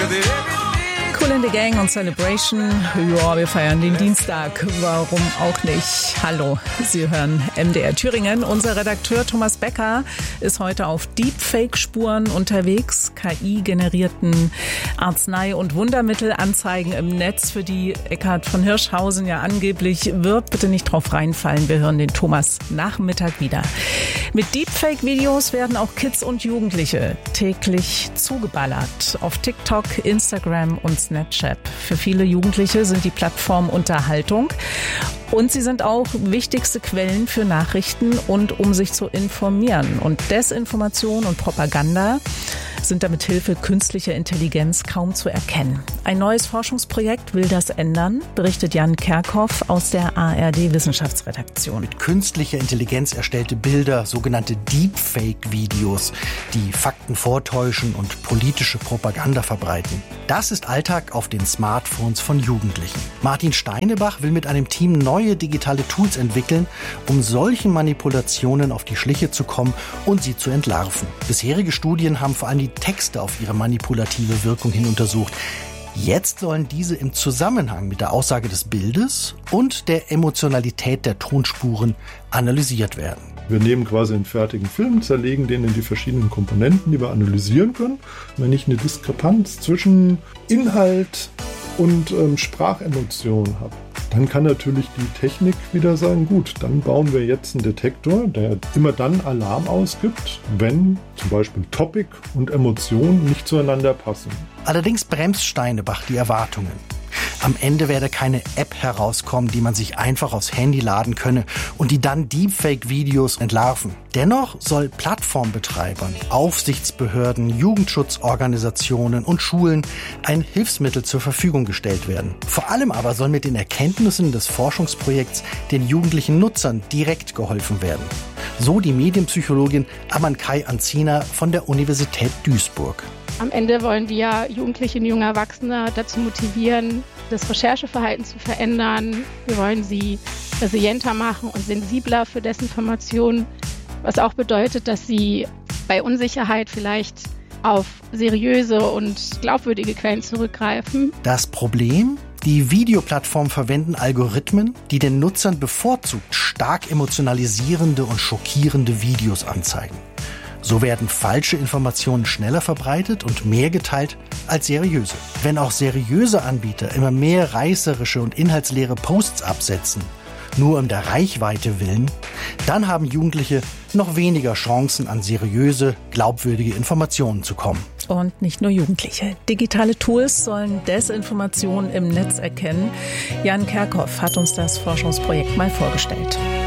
Kool and the Gang und Celebration. Ja, wir feiern den Dienstag. Warum auch nicht? Hallo, Sie hören MDR Thüringen. Unser Redakteur Thomas Becker ist heute auf Deepfake-Spuren unterwegs. KI-generierten Arznei- und Wundermittelanzeigen im Netz, für die Eckhard von Hirschhausen ja angeblich wirbt. Bitte nicht drauf reinfallen. Wir hören den Thomas Nachmittag wieder. Mit Deepfake-Videos werden auch Kids und Jugendliche täglich zugeballert. Auf TikTok, Instagram und Snapchat. Für viele Jugendliche sind die Plattformen Unterhaltung und sie sind auch wichtigste Quellen für Nachrichten und um sich zu informieren. Und Desinformation und Propaganda sind da mit Hilfe künstlicher Intelligenz kaum zu erkennen. Ein neues Forschungsprojekt will das ändern, berichtet Jan Kerkhoff aus der ARD-Wissenschaftsredaktion. Mit künstlicher Intelligenz erstellte Bilder, sogenannte Deepfake-Videos, die Fakten vortäuschen und politische Propaganda verbreiten. Das ist Alltag auf den Smartphones von Jugendlichen. Martin Steinebach will mit einem Team neue digitale Tools entwickeln, um solchen Manipulationen auf die Schliche zu kommen und sie zu entlarven. Bisherige Studien haben vor allem die Texte auf ihre manipulative Wirkung hin untersucht. Jetzt sollen diese im Zusammenhang mit der Aussage des Bildes und der Emotionalität der Tonspuren analysiert werden. Wir nehmen quasi einen fertigen Film, zerlegen den in die verschiedenen Komponenten, die wir analysieren können. Wenn ich eine Diskrepanz zwischen Inhalt und Sprachemotion habe, dann kann natürlich die Technik wieder sagen, gut, dann bauen wir jetzt einen Detektor, der immer dann Alarm ausgibt, wenn zum Beispiel Topic und Emotion nicht zueinander passen. Allerdings bremst Steinebach die Erwartungen. Am Ende werde keine App herauskommen, die man sich einfach aufs Handy laden könne und die dann Deepfake-Videos entlarven. Dennoch soll Plattformbetreibern, Aufsichtsbehörden, Jugendschutzorganisationen und Schulen ein Hilfsmittel zur Verfügung gestellt werden. Vor allem aber soll mit den Erkenntnissen des Forschungsprojekts den jugendlichen Nutzern direkt geholfen werden. So die Medienpsychologin Amankay Anzina von der Universität Duisburg. Am Ende wollen wir Jugendliche und junge Erwachsene dazu motivieren, das Rechercheverhalten zu verändern. Wir wollen sie resilienter machen und sensibler für Desinformation, was auch bedeutet, dass sie bei Unsicherheit vielleicht auf seriöse und glaubwürdige Quellen zurückgreifen. Das Problem? Die Videoplattformen verwenden Algorithmen, die den Nutzern bevorzugt stark emotionalisierende und schockierende Videos anzeigen. So werden falsche Informationen schneller verbreitet und mehr geteilt als seriöse. Wenn auch seriöse Anbieter immer mehr reißerische und inhaltsleere Posts absetzen, nur um der Reichweite willen, dann haben Jugendliche noch weniger Chancen, an seriöse, glaubwürdige Informationen zu kommen. Und nicht nur Jugendliche. Digitale Tools sollen Desinformationen im Netz erkennen. Jan Kerkhoff hat uns das Forschungsprojekt mal vorgestellt.